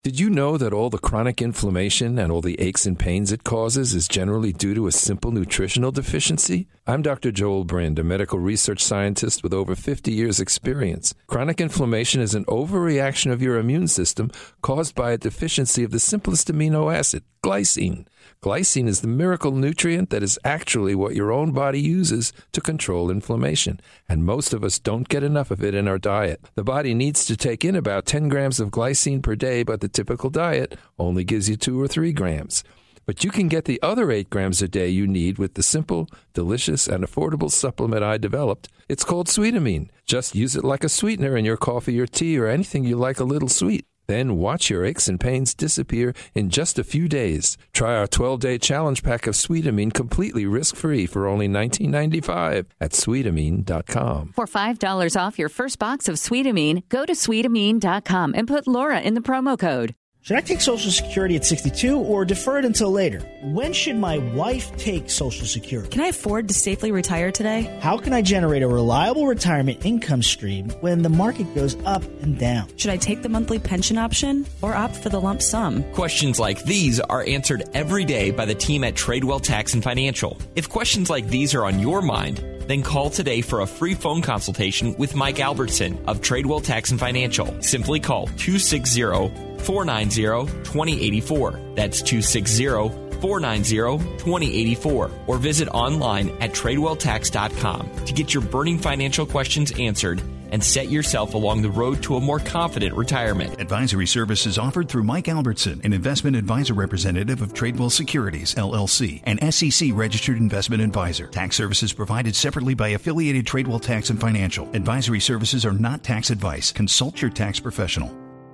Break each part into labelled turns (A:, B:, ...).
A: Did you know that all the chronic inflammation and all the aches and pains it causes is generally due to a simple nutritional deficiency? I'm Dr. Joel Brind, a medical research scientist with over 50 years' experience. Chronic inflammation is an overreaction of your immune system caused by a deficiency of the simplest amino acid, glycine. Glycine is the miracle nutrient that is actually what your own body uses to control inflammation, and most of us don't get enough of it in our diet. The body needs to take in about 10 grams of glycine per day, but the typical diet only gives you 2 or 3 grams. But you can get the other 8 grams a day you need with the simple, delicious, and affordable supplement I developed. It's called Sweetamine. Just use it like a sweetener in your coffee or tea or anything you like a little sweet. Then watch your aches and pains disappear in just a few days. Try our 12-day challenge pack of Sweetamine completely risk-free for only $19.95 at Sweetamine.com.
B: For $5 off your first box of Sweetamine, go to Sweetamine.com and put Laura in the promo code.
C: Should I take Social Security at 62 or defer it until later? When should my wife take Social Security?
D: Can I afford to safely retire today?
C: How can I generate a reliable retirement income stream when the market goes up and down?
D: Should I take the monthly pension option or opt for the lump sum?
E: Questions like these are answered every day by the team at Tradewell Tax and Financial. If questions like these are on your mind, then call today for a free phone consultation with Mike Albertson of Tradewell Tax and Financial. Simply call 260-490-2084. That's 260-490-2084. Or visit online at TradewellTax.com to get your burning financial questions answered and set yourself along the road to a more confident retirement.
F: Advisory services offered through Mike Albertson, an investment advisor representative of Tradewell Securities, LLC, an SEC-registered investment advisor. Tax services provided separately by affiliated Tradewell Tax and Financial. Advisory services are not tax advice. Consult your tax professional.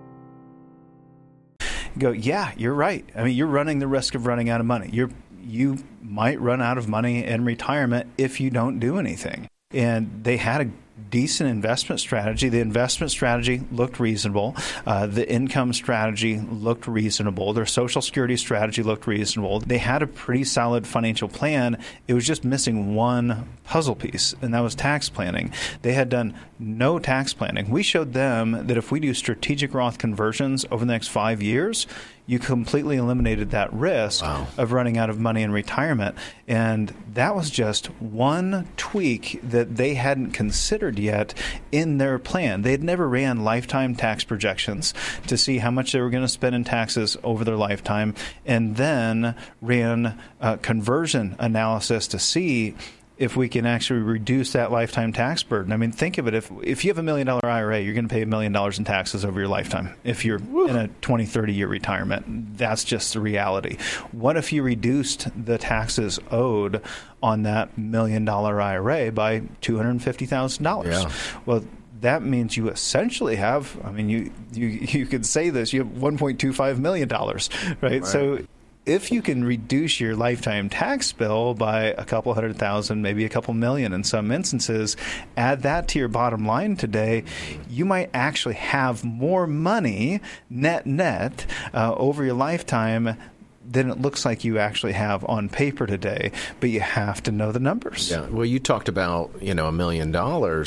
G: Go, yeah, you're right. I mean, you're running the risk of running out of money. You might run out of money in retirement if you don't do anything. And they had a decent investment strategy. The investment strategy looked reasonable. The income strategy looked reasonable. Their Social Security strategy looked reasonable. They had a pretty solid financial plan. It was just missing one puzzle piece, and that was tax planning. They had done no tax planning. We showed them that if we do strategic Roth conversions over the next 5 years, you completely eliminated that risk of running out of money in retirement. And that was just one tweak that they hadn't considered yet in their plan. They had never ran lifetime tax projections to see how much they were going to spend in taxes over their lifetime, and then ran conversion analysis to see if we can actually reduce that lifetime tax burden. I mean, think of it. If you have $1 million IRA, you're going to pay $1 million in taxes over your lifetime. If you're in a 20, 30-year retirement, that's just the reality. What if you reduced the taxes owed on that $1 million IRA by $250,000?
H: Yeah.
G: Well, that means you essentially have, I mean, you could say this, you have $1.25 million, right? So if you can reduce your lifetime tax bill by a couple $100,000, maybe a couple million in some instances, add that to your bottom line today, you might actually have more money net over your lifetime than it looks like you actually have on paper today. But you have to know the numbers.
H: Yeah. Well, you talked about, $1 million.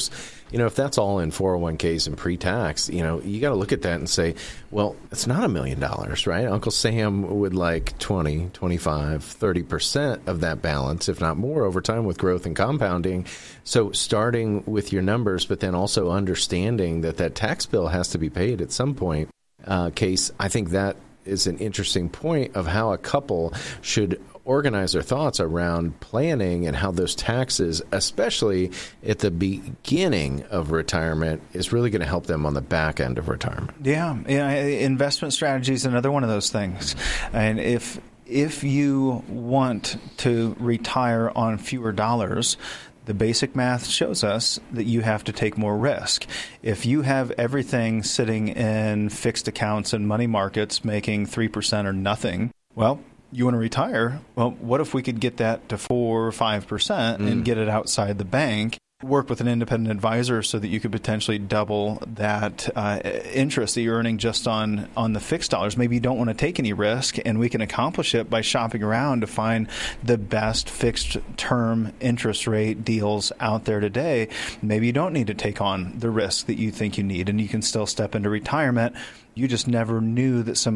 H: If that's all in 401ks and pre-tax, you got to look at that and say, well, it's not $1 million, right? Uncle Sam would like 20, 25, 30% of that balance, if not more, over time with growth and compounding. So starting with your numbers, but then also understanding that tax bill has to be paid at some point. Case, I think that is an interesting point of how a couple should organize their thoughts around planning and how those taxes, especially at the beginning of retirement, is really going to help them on the back end of retirement.
G: Yeah. Investment strategy is another one of those things. And if you want to retire on fewer dollars, the basic math shows us that you have to take more risk. If you have everything sitting in fixed accounts and money markets making 3% or nothing, well, you want to retire. Well, what if we could get that to 4 or 5% and get it outside the bank? Work with an independent advisor so that you could potentially double that interest that you're earning just on the fixed dollars. Maybe you don't want to take any risk, and we can accomplish it by shopping around to find the best fixed term interest rate deals out there today. Maybe you don't need to take on the risk that you think you need, and you can still step into retirement. You just never knew that some